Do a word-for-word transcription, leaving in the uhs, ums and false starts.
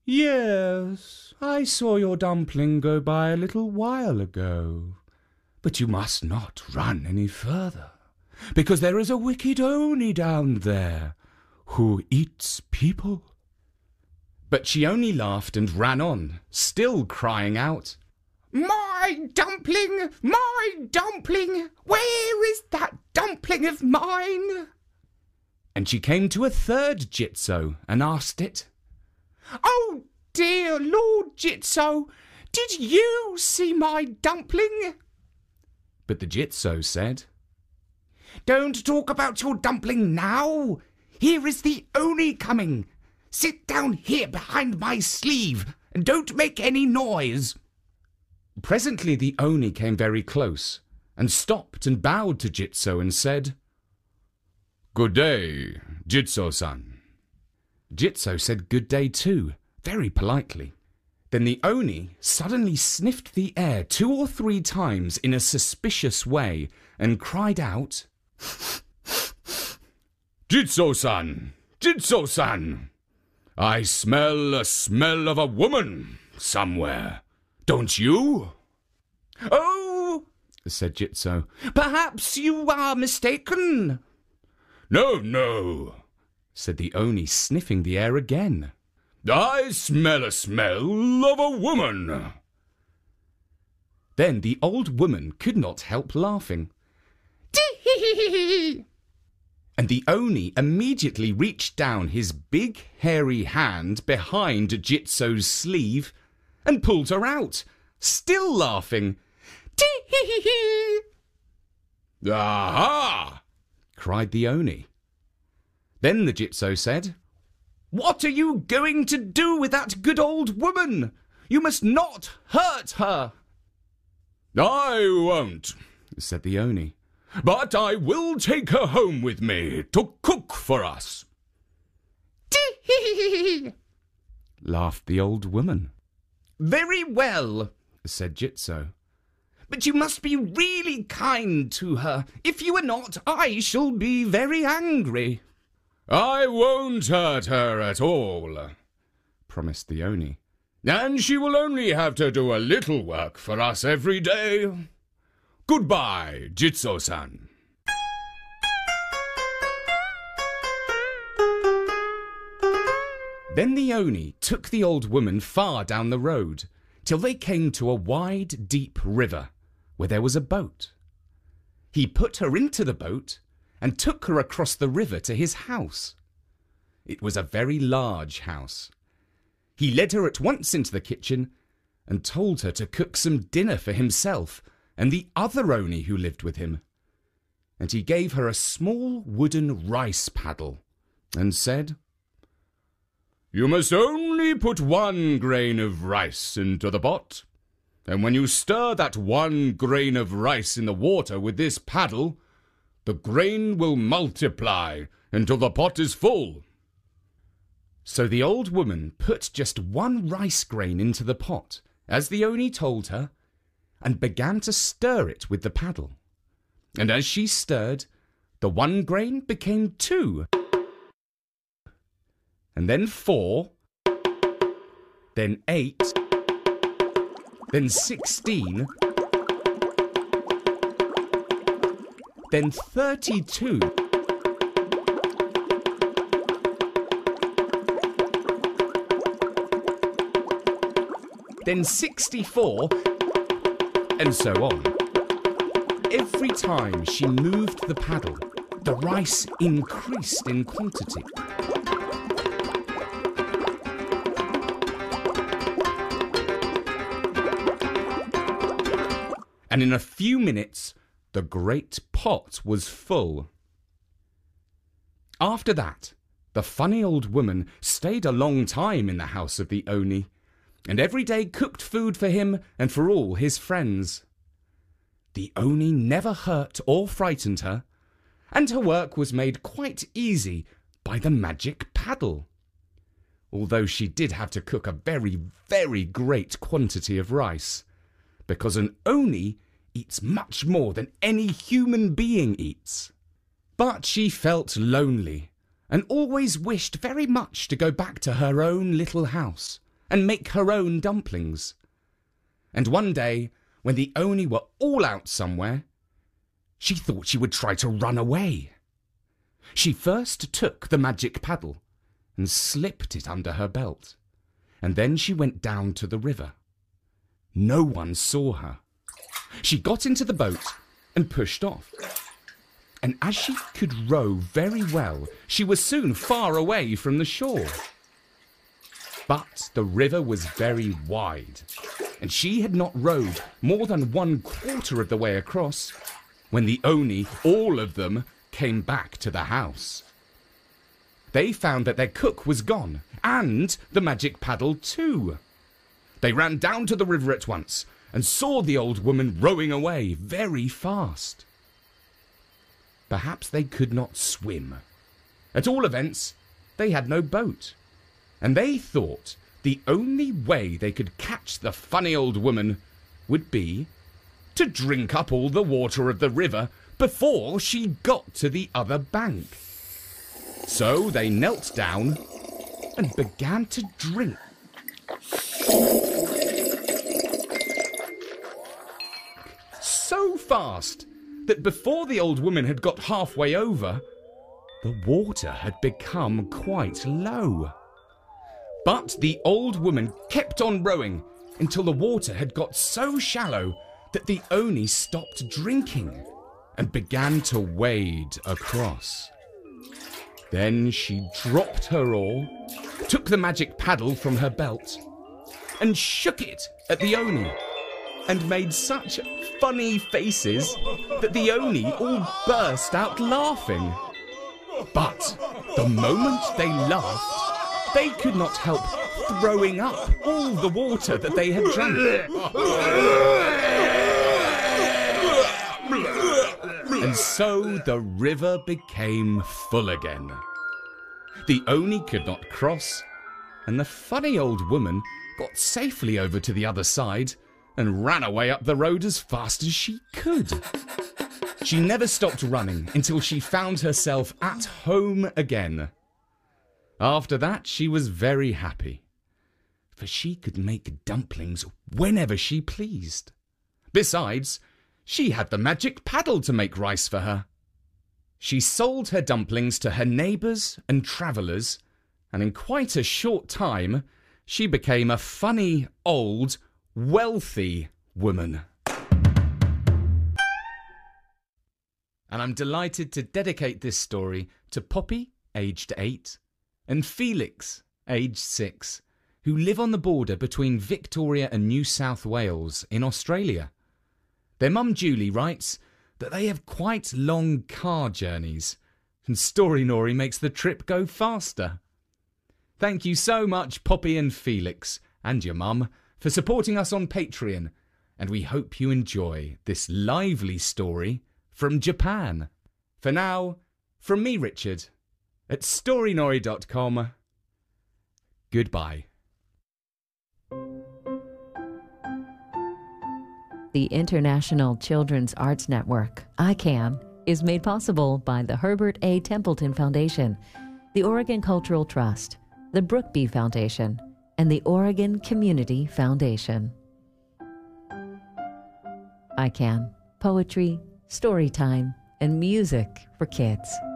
"Yes, I saw your dumpling go by a little while ago. But you must not run any further, because there is a wicked Oni down there who eats people." But she only laughed and ran on, still crying out, "My dumpling! My dumpling! Where is that dumpling of mine?" And she came to a third Jitso and asked it, "Oh dear Lord Jitso, did you see my dumpling?" But the Jitso said, "Don't talk about your dumpling now. Here is the Oni coming. Sit down here behind my sleeve and don't make any noise." Presently the Oni came very close and stopped and bowed to Jitso and said, "Good day, Jitso-san." Jitso said good day too, very politely. Then the Oni suddenly sniffed the air two or three times in a suspicious way and cried out, "Jitso-san! Jitso-san! I smell a smell of a woman somewhere. Don't you?" "Oh," said Jitso, "perhaps you are mistaken." "No, no," said the Oni, sniffing the air again. "I smell a smell of a woman." Then the old woman could not help laughing. "Tee-hee-hee-hee!" And the Oni immediately reached down his big hairy hand behind Jitso's sleeve and pulled her out, still laughing. "Tee-hee-hee-hee!" "Aha!" cried the Oni. Then the Jitso said, "What are you going to do with that good old woman? You must not hurt her." "I won't," said the Oni, "but I will take her home with me to cook for us." "Tee-hee-hee-hee!" laughed the old woman. "Very well," said Jitso, "but you must be really kind to her. If you are not, I shall be very angry." "I won't hurt her at all," promised the Oni, "and she will only have to do a little work for us every day. Goodbye, Jitso-san." Then the Oni took the old woman far down the road, till they came to a wide, deep river, where there was a boat. He put her into the boat and took her across the river to his house. It was a very large house. He led her at once into the kitchen and told her to cook some dinner for himself and the other Oni who lived with him. And he gave her a small wooden rice paddle and said, "You must only put one grain of rice into the pot, and when you stir that one grain of rice in the water with this paddle, the grain will multiply until the pot is full." So the old woman put just one rice grain into the pot, as the Oni told her, and began to stir it with the paddle. And as she stirred, the one grain became two, and then four, then eight, then sixteen, then thirty-two, then sixty-four, and so on. Every time she moved the paddle, the rice increased in quantity. And in a few minutes, the great pot was full. After that, the funny old woman stayed a long time in the house of the Oni, and every day cooked food for him and for all his friends. The Oni never hurt or frightened her, and her work was made quite easy by the magic paddle, although she did have to cook a very, very great quantity of rice, because an Oni eats much more than any human being eats. But she felt lonely, and always wished very much to go back to her own little house, and make her own dumplings. And one day, when the Oni were all out somewhere, she thought she would try to run away. She first took the magic paddle and slipped it under her belt, and then she went down to the river. No one saw her. She got into the boat and pushed off. And as she could row very well, she was soon far away from the shore. But the river was very wide, and she had not rowed more than one quarter of the way across when the Oni, all of them, came back to the house. They found that their cook was gone, and the magic paddle too. They ran down to the river at once and saw the old woman rowing away very fast. Perhaps they could not swim. At all events, they had no boat, and they thought the only way they could catch the funny old woman would be to drink up all the water of the river before she got to the other bank. So they knelt down and began to drink. So fast that before the old woman had got halfway over, the water had become quite low. But the old woman kept on rowing until the water had got so shallow that the Oni stopped drinking and began to wade across. Then she dropped her oar, took the magic paddle from her belt, and shook it at the Oni, and made such funny faces that the Oni all burst out laughing. But the moment they laughed, they could not help throwing up all the water that they had drank. And so the river became full again. The Oni could not cross, and the funny old woman got safely over to the other side and ran away up the road as fast as she could. She never stopped running until she found herself at home again. After that, she was very happy, for she could make dumplings whenever she pleased. Besides, she had the magic paddle to make rice for her. She sold her dumplings to her neighbours and travellers, and in quite a short time, she became a funny, old, wealthy woman. And I'm delighted to dedicate this story to Poppy, aged eight, and Felix, aged six, who live on the border between Victoria and New South Wales in Australia. Their mum Julie writes that they have quite long car journeys, and Storynori makes the trip go faster. Thank you so much, Poppy and Felix, and your mum, for supporting us on Patreon, and we hope you enjoy this lively story from Japan. For now, from me, Richard, at storynori dot com, goodbye. The International Children's Arts Network, I CAN, is made possible by the Herbert A. Templeton Foundation, the Oregon Cultural Trust, the Brookby Foundation, and the Oregon Community Foundation. I CAN, poetry, story time, and music for kids.